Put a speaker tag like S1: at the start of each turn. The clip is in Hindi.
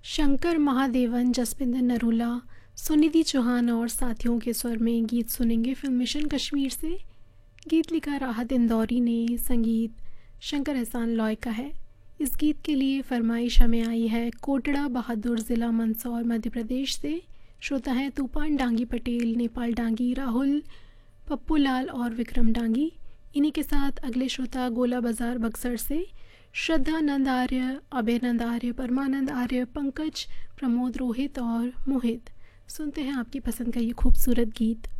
S1: शंकर महादेवन, जसविंदर नरूला, सुनिधि चौहान और साथियों के स्वर में गीत सुनेंगे फिल्म मिशन कश्मीर से। गीत लिखा राहत इंदौरी ने, संगीत शंकर एहसान लॉय का है। इस गीत के लिए फरमाइश हमें आई है कोटड़ा बहादुर, ज़िला मंदसौर, मध्य प्रदेश से। श्रोता हैं तूफान डांगी पटेल, नेपाल डांगी, राहुल, पप्पू लाल और विक्रम डांगी। इन्हीं के साथ अगले श्रोता गोला बाज़ार बक्सर से श्रद्धानंद आर्य, अभयनंद आर्य, परमानंद आर्य, पंकज, प्रमोद, रोहित और मोहित। सुनते हैं आपकी पसंद का ये खूबसूरत गीत।